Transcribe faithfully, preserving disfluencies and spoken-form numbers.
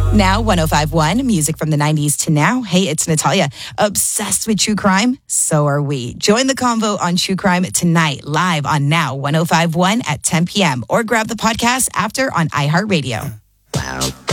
Now, one oh five point one, music from the nineties to now. Hey, it's Natalia. Obsessed with true crime? So are we. Join the convo on true crime tonight, live on Now one oh five point one at ten p.m. or grab the podcast after on iHeartRadio. Wow.